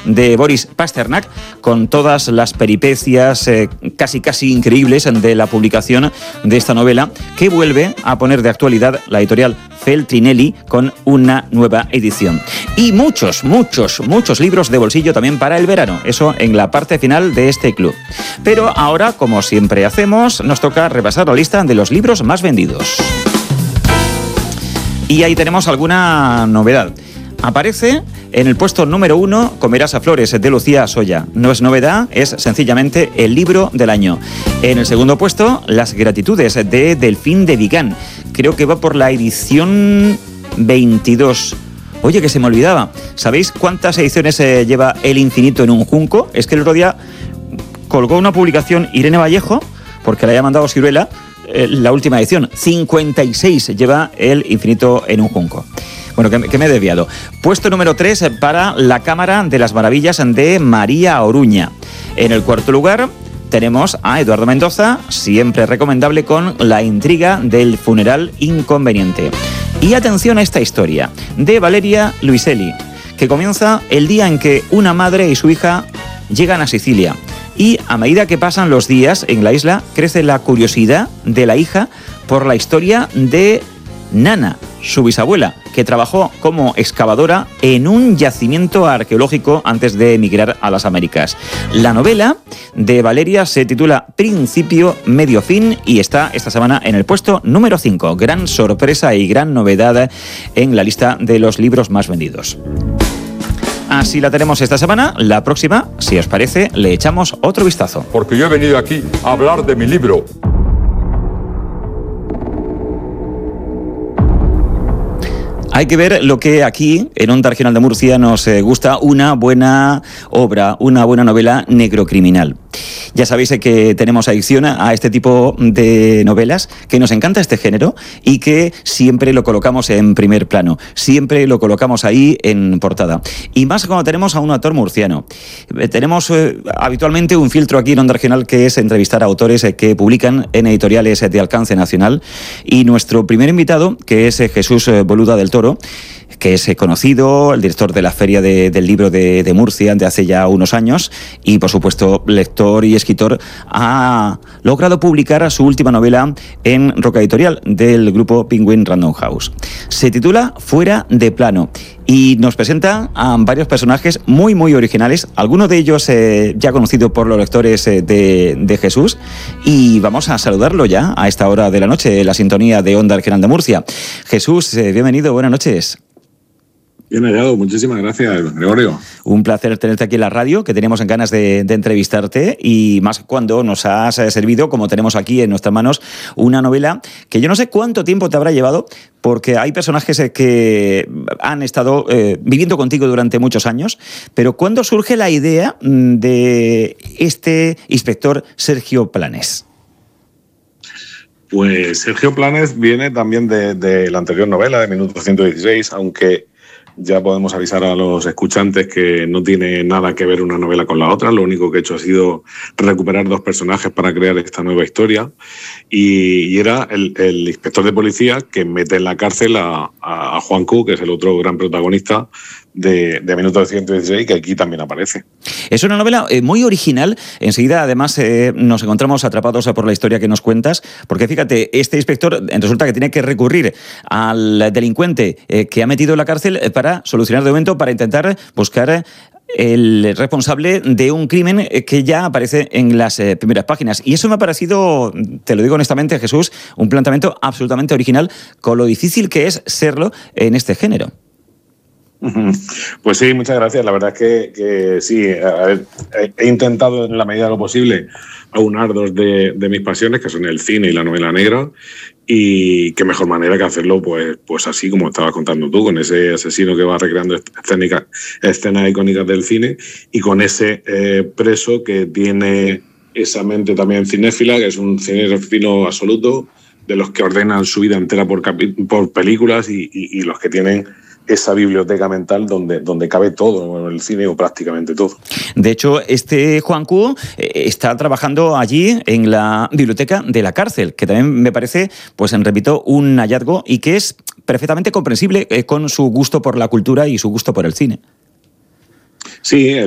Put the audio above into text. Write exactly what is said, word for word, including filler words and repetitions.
de Boris Pasternak, con todas las peripecias eh, casi casi increíbles de la publicación de esta novela, que vuelve a poner de actualidad la editorial Feltrinelli con una nueva edición. Y muchos, muchos, muchos libros de bolsillo también para el verano, eso en la parte final de este club. Pero ahora, como siempre hacemos, nos toca repasar la lista de los libros más vendidos. Y ahí tenemos alguna novedad. Aparece en el puesto número uno Comerás a Flores, de Lucía Soya. No es novedad, es sencillamente el libro del año. En el segundo puesto, Las Gratitudes, de Delfín de Vigan. Creo que va por la edición veintidós. Oye, que se me olvidaba. ¿Sabéis cuántas ediciones eh, lleva El Infinito en un Junco? Es que el otro día colgó una publicación Irene Vallejo, porque la había mandado Ciruela, eh, la última edición. cincuenta y seis lleva El Infinito en un Junco. Bueno, que, que me he desviado. Puesto número tres para La Cámara de las Maravillas, de María Oruña. En el cuarto lugar tenemos a Eduardo Mendoza, siempre recomendable, con La intriga del funeral inconveniente. Y atención a esta historia, de Valeria Luiselli, que comienza el día en que una madre y su hija llegan a Sicilia. Y a medida que pasan los días en la isla, crece la curiosidad de la hija por la historia de Nana, su bisabuela, que trabajó como excavadora en un yacimiento arqueológico antes de emigrar a las Américas. La novela de Valeria se titula Principio, Medio, Fin y está esta semana en el puesto número cinco. Gran sorpresa y gran novedad en la lista de los libros más vendidos. Así la tenemos esta semana. La próxima, si os parece, le echamos otro vistazo. Porque yo he venido aquí a hablar de mi libro. Hay que ver lo que aquí, en Onda Regional de Murcia, nos gusta: una buena obra, una buena novela negrocriminal. Ya sabéis que tenemos adicción a este tipo de novelas, que nos encanta este género y que siempre lo colocamos en primer plano, siempre lo colocamos ahí en portada. Y más cuando tenemos a un autor murciano. Tenemos eh, habitualmente un filtro aquí en Onda Regional, que es entrevistar a autores eh, que publican en editoriales de alcance nacional. Y nuestro primer invitado, que es eh, Jesús eh, Boluda del Toro, que es conocido, el director de la Feria de, del Libro de, de Murcia de hace ya unos años y, por supuesto, lector y escritor, ha logrado publicar su última novela en Roca Editorial del grupo Penguin Random House. Se titula Fuera de Plano y nos presenta a varios personajes muy, muy originales, algunos de ellos eh, ya conocidos por los lectores eh, de, de Jesús, y vamos a saludarlo ya a esta hora de la noche, la sintonía de Onda Regional de Murcia. Jesús, eh, bienvenido, buenas noches. Bien hallado, muchísimas gracias, Gregorio. Un placer tenerte aquí en la radio, que teníamos ganas de, de entrevistarte, y más cuando nos has servido, como tenemos aquí en nuestras manos, una novela que yo no sé cuánto tiempo te habrá llevado, porque hay personajes que han estado eh, viviendo contigo durante muchos años, pero ¿cuándo surge la idea de este inspector Sergio Planes? Pues Sergio Planes viene también de, de la anterior novela, de Minuto ciento dieciséis, aunque ya podemos avisar a los escuchantes que no tiene nada que ver una novela con la otra. Lo único que he hecho ha sido recuperar dos personajes para crear esta nueva historia. Y, y era el, el inspector de policía que mete en la cárcel a, a, a Juan Q, que es el otro gran protagonista de, de Minuto ciento dieciséis, que aquí también aparece. Es una novela eh, muy original. Enseguida, además, eh, nos encontramos atrapados por la historia que nos cuentas, porque fíjate, este inspector resulta que tiene que recurrir al delincuente eh, que ha metido en la cárcel para solucionar de momento, para intentar buscar el responsable de un crimen que ya aparece en las eh, primeras páginas. Y eso me ha parecido, te lo digo honestamente, Jesús, un planteamiento absolutamente original, con lo difícil que es serlo en este género. Pues sí, muchas gracias. La verdad es que, que sí, a ver, he intentado en la medida de lo posible aunar dos de, de mis pasiones, que son el cine y la novela negra, y qué mejor manera que hacerlo pues, pues así como estabas contando tú, con ese asesino que va recreando escénica, escenas icónicas del cine, y con ese eh, preso que tiene esa mente también cinéfila, que es un cinéfilo absoluto, de los que ordenan su vida entera por, capi- por películas y, y, y los que tienen esa biblioteca mental donde, donde cabe todo, el cine o prácticamente todo. De hecho, este Juan Q está trabajando allí en la biblioteca de la cárcel, que también me parece, pues repito, un hallazgo y que es perfectamente comprensible con su gusto por la cultura y su gusto por el cine. Sí,